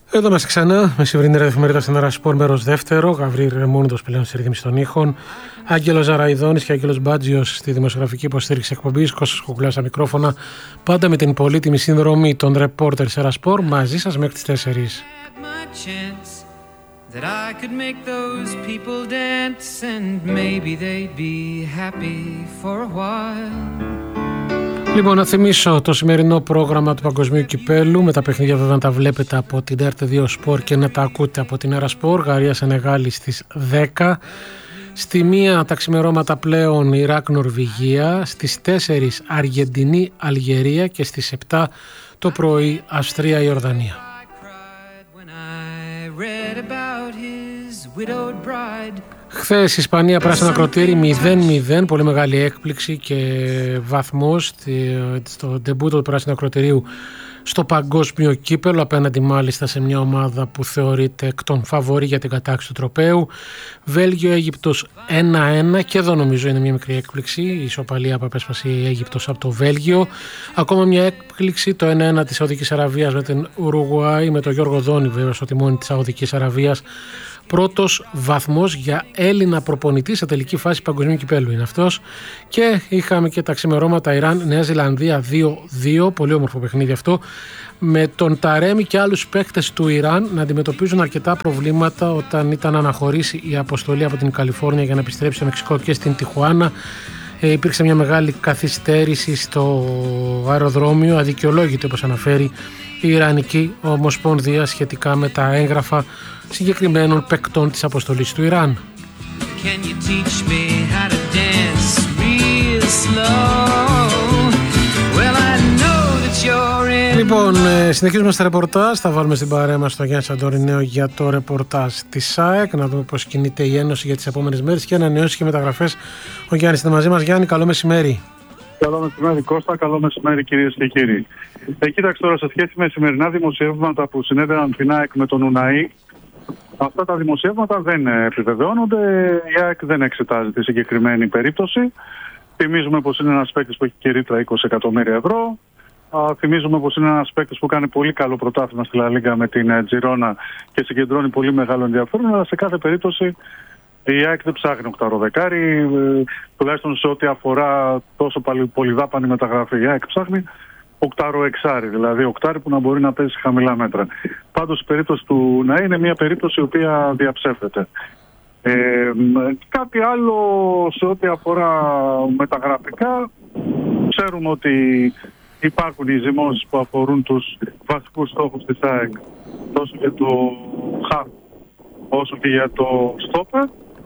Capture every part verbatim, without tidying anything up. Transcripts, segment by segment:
Εδώ είμαστε ξανά με σημερινή εφημερίδα στην Έρα Σπορ, μέρος δεύτερο. Γαβρίλ Ρεμούνιδος πλέον στη ρύθμιση των ήχων. Άγγελος Ζαραϊδόνης και Άγγελος Μπάτζιος στη δημοσιογραφική υποστήριξη εκπομπής. Κώστας Κουκλάς στα μικρόφωνα. Πάντα με την πολύτιμη συνδρομή των ρεπόρτερ της Έρα Σπορ. Μαζί σας μέχρι τις τέσσερις. That I could make those people dance and maybe they'd be happy for a while. Λοιπόν, να θυμίσω το σημερινό πρόγραμμα του Παγκοσμίου Κυπέλου. Με τα παιχνίδια βέβαια να τα βλέπετε από την Ερ Τι δύο Sport και να τα ακούτε από την Έρα Σπορ. Γαλλία Σενεγάλη στις δέκα. Στη μία τα ξημερώματα πλέον Ιράκ Νορβηγία. Στις τέσσερις Αργεντινή Αλγερία και στις επτά το πρωί Αυστρία Ιορδανία. Χθες Ισπανία πράσινα ακροτήρι μηδέν μηδέν, πολύ μεγάλη έκπληξη και βαθμός στο ντεμπούτο του πράσινου ακροτηρίου στο παγκόσμιο κύπελο, απέναντι μάλιστα σε μια ομάδα που θεωρείται εκ των φαβορί για την κατάκτηση του τροπαίου. Βέλγιο-Αίγυπτος ένα ένα, και εδώ νομίζω είναι μια μικρή έκπληξη, η ισοπαλία που απέσπασε η Αίγυπτος από το Βέλγιο. Ακόμα μια έκπληξη, το ένα ένα της Σαουδικής Αραβίας με την Ουρουγουάη, με τον Γιώργο Δόνη βέβαια στο τιμόνι της Σαουδικής Αραβίας. Πρώτος βαθμός για Έλληνα προπονητή σε τελική φάση παγκοσμίου κυπέλου είναι αυτός. Και είχαμε και τα ξημερώματα Ιράν-Νέα Ζηλανδία δύο δύο, πολύ όμορφο παιχνίδι αυτό, με τον Ταρέμι και άλλους παίκτες του Ιράν να αντιμετωπίζουν αρκετά προβλήματα όταν ήταν να αναχωρήσει η αποστολή από την Καλιφόρνια για να επιστρέψει στο Μεξικό και στην Τιχουάνα. Ε, υπήρξε μια μεγάλη καθυστέρηση στο αεροδρόμιο, αδικαιολόγητη όπως αναφέρει η Ιρανική Ομοσπονδία σχετικά με τα έγγραφα συγκεκριμένων παικτών της αποστολής του Ιράν. Λοιπόν, συνεχίζουμε στα ρεπορτάζ. Θα βάλουμε στην παρέα μας τον Γιάννη Σαντορινέο για το ρεπορτάζ της ΣΑΕΚ, να δούμε πώς κινείται η Ένωση για τις επόμενες μέρες και ανανεώσεις και μεταγραφές. Ο Γιάννης είναι μαζί μας. Γιάννη, καλό μεσημέρι. Καλό μεσημέρι Κώστα, καλό μεσημέρι κυρίες και κύριοι. Ε, κοίταξε τώρα, σε σχέση με σημερινά δημοσιεύματα που συνέδεραν την ΑΕΚ με τον Ουναή, αυτά τα δημοσιεύματα δεν επιβεβαιώνονται. Η ΑΕΚ δεν εξετάζει τη συγκεκριμένη περίπτωση. Θυμίζουμε πως είναι ένας παίκτης που έχει και ρήτρα είκοσι εκατομμύρια ευρώ. Θυμίζουμε πως είναι ένας παίκτης που κάνει πολύ καλό πρωτάθλημα στη Λα Λίγκα με την Τζιρόνα και συγκεντρώνει πολύ μεγάλο ενδιαφέρον. Αλλά σε κάθε περίπτωση η ΑΕΚ δεν ψάχνει οκταροδεκάρι, τουλάχιστον σε ό,τι αφορά τόσο πολυδάπανη μεταγραφή. Η ΑΕΚ ψάχνει οκτάρο εξάρι, δηλαδή οκτάρι που να μπορεί να παίζει χαμηλά μέτρα. Πάντως η περίπτωση του να είναι μια περίπτωση η οποία διαψεύδεται. Ε, κάτι άλλο σε ό,τι αφορά μεταγραφικά, ξέρουμε ότι υπάρχουν οι ζυμώσεις που αφορούν τους βασικούς στόχους της ΑΕΚ, τόσο για το χαφ όσο και για το στόπερ,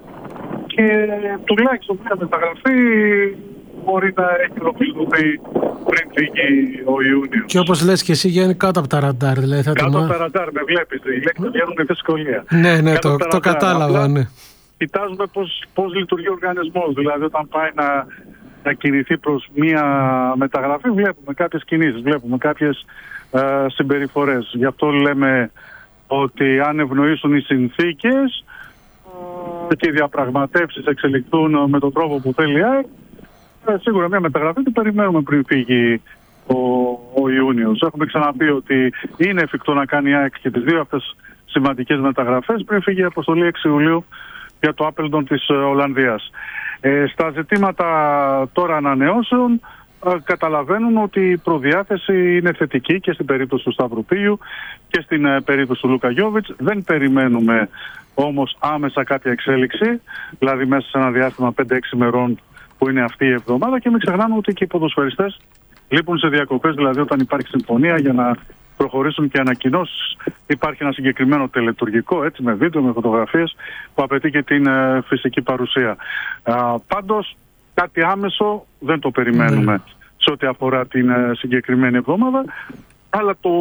και τουλάχιστον μια μεταγραφή μπορεί να έχει ολοκληρωθεί πριν φύγει ο Ιούνιος. Και όπως λες και εσύ, Γιάννη, κάτω από τα ραντάρ. Δηλαδή θα κάτω το... από τα ραντάρ, με βλέπεις. Οι λέξεις βγαίνουν με δυσκολία. Ναι, ναι, το, το κατάλαβα. Ναι. Κοιτάζουμε πώς, πώς λειτουργεί ο οργανισμός. Δηλαδή όταν πάει να, να κινηθεί προς μία μεταγραφή, βλέπουμε κάποιες κινήσεις, βλέπουμε κάποιες ε, συμπεριφορές. Γι' αυτό λέμε ότι αν ευνοήσουν οι συνθήκες και οι διαπραγματεύσεις εξελιχθούν με τον τρόπο που θέλει η ΑΕΚ, σίγουρα μια μεταγραφή την περιμένουμε πριν φύγει ο, ο Ιούνιος. Έχουμε ξαναπεί ότι είναι εφικτό να κάνει η ΑΕΚ και τις δύο αυτές σημαντικές μεταγραφές πριν φύγει η αποστολή έξι Ιουλίου για το Άπελντον της Ολλανδίας. Ε, στα ζητήματα τώρα ανανεώσεων, ε, καταλαβαίνουν ότι η προδιάθεση είναι θετική και στην περίπτωση του Σταυροπίου και στην ε, περίπτωση του Λούκα Γιόβιτς. Δεν περιμένουμε όμως άμεσα κάποια εξέλιξη, δηλαδή μέσα σε ένα διάστημα πέντε έξι ημερών που είναι αυτή η εβδομάδα, και μην ξεχνάμε ότι και οι ποδοσφαιριστές λείπουν σε διακοπές, δηλαδή όταν υπάρχει συμφωνία για να προχωρήσουν και ανακοινώσεις. Υπάρχει ένα συγκεκριμένο τελετουργικό, έτσι, με βίντεο, με φωτογραφίες, που απαιτεί και την ε, φυσική παρουσία. Α, πάντως κάτι άμεσο δεν το περιμένουμε mm. σε ό,τι αφορά την ε, συγκεκριμένη εβδομάδα, αλλά το,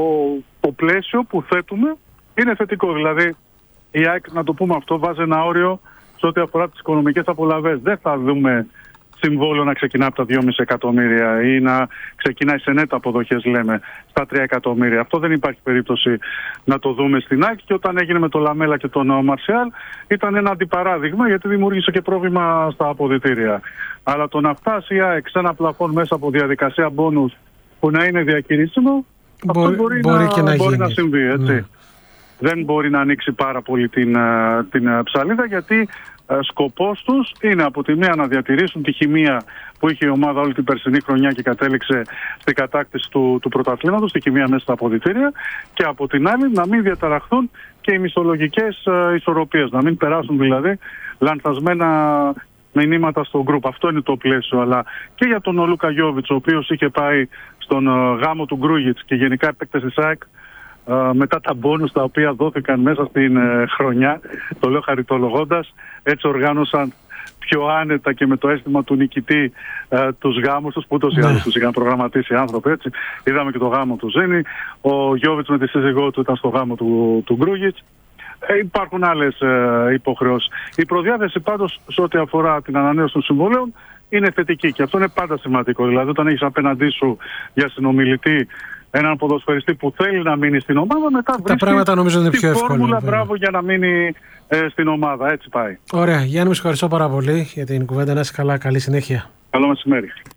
το πλαίσιο που θέτουμε είναι θετικό. Δηλαδή η ΑΕΚ, να το πούμε αυτό, βάζει ένα όριο σε ό,τι αφορά τις οικονομικές απολαβές. Δεν θα δούμε συμβόλαιο να ξεκινά από τα δυόμισι εκατομμύρια ή να ξεκινάει σε νέτα αποδοχές, λέμε, στα τρία εκατομμύρια. Αυτό δεν υπάρχει περίπτωση να το δούμε στην ΑΕΚ, και όταν έγινε με τον Λαμέλα και τον Μαρσιάλ ήταν ένα αντιπαράδειγμα, γιατί δημιούργησε και πρόβλημα στα αποδυτήρια. Αλλά το να φτάσει η ΑΕΚ σε ένα πλαφόν μέσα από διαδικασία μπόνους που να είναι διακηρύσιμο, μπορεί, αυτό μπορεί, μπορεί, να, και να, μπορεί γίνει. να συμβεί, έτσι. Ναι. δεν μπορεί να ανοίξει πάρα πολύ την, την ψαλίδα, γιατί σκοπός τους είναι από τη μία να διατηρήσουν τη χημεία που είχε η ομάδα όλη την περσινή χρονιά και κατέληξε στην κατάκτηση του, του πρωταθλήματος, τη χημεία μέσα στα αποδυτήρια, και από την άλλη να μην διαταραχθούν και οι μισθολογικές uh, ισορροπίες, να μην περάσουν δηλαδή λανθασμένα μηνύματα στο γκρουπ. Αυτό είναι το πλαίσιο. Αλλά και για τον Λούκα Γιόβιτς, ο οποίος είχε πάει στον uh, γάμο του Γκρούγιτς και γενικά παίκτες της ΑΕΚ, Uh, μετά τα μπόνους τα οποία δόθηκαν μέσα στην uh, χρονιά, το λέω χαριτολογώντας, έτσι οργάνωσαν πιο άνετα και με το αίσθημα του νικητή uh, τους γάμους τους, που ούτως ή άλλως τους είχαν προγραμματίσει οι άνθρωποι, έτσι. Είδαμε και το γάμο του Ζήνη, ο Γιόβιτς με τη σύζυγό του ήταν στο γάμο του, του Γκρούγιτς. Ε, υπάρχουν άλλες uh, υποχρεώσεις. Η προδιάθεση πάντως σε ό,τι αφορά την ανανέωση των συμβολέων είναι θετική, και αυτό είναι πάντα σημαντικό. Δηλαδή, όταν έχεις απέναντί σου για συνομιλητή έναν ποδοσφαιριστή που θέλει να μείνει στην ομάδα, μετά τα πράγματα νομίζω είναι πιο εύκολα. Φόρμουλα, μπράβο, για να μείνει ε, στην ομάδα. Έτσι πάει. Ωραία. Γιάννη, μου ευχαριστώ πάρα πολύ για την κουβέντα. Να είσαι καλά. Καλή συνέχεια. Καλό μεσημέρι.